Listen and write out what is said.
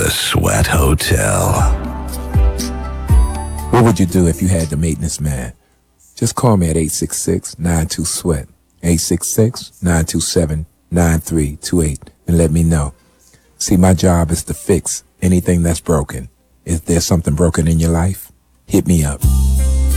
The Sweat Hotel. What would you do if you had the maintenance man? Just call me at 866-92-SWEAT, 866-927-9328, and let me know. See, my job is to fix anything that's broken. Is there something broken in your life? Hit me up.